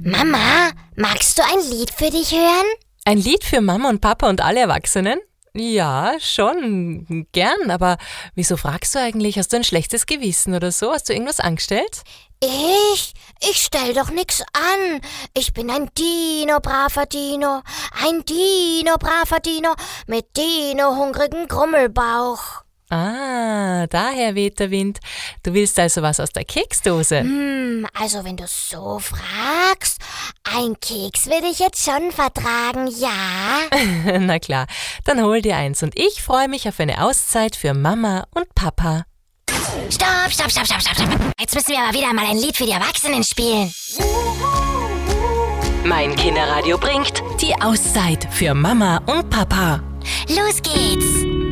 Mama, magst du ein Lied für dich hören? Ein Lied für Mama und Papa und alle Erwachsenen? Ja, schon, gern, aber wieso fragst du eigentlich? Hast du ein schlechtes Gewissen oder so? Hast du irgendwas angestellt? Ich stell doch nix an. Ich bin ein Dino, braver Dino. Ein Dino, braver Dino mit Dino-hungrigen Grummelbauch. Ah, daher weht der Wind. Du willst also was aus der Keksdose? Also wenn du so fragst, ein Keks will ich jetzt schon vertragen, ja? Na klar, dann hol dir eins und ich freue mich auf eine Auszeit für Mama und Papa. Stopp. Jetzt müssen wir aber wieder mal ein Lied für die Erwachsenen spielen. Mein Kinderradio bringt die Auszeit für Mama und Papa. Los geht's!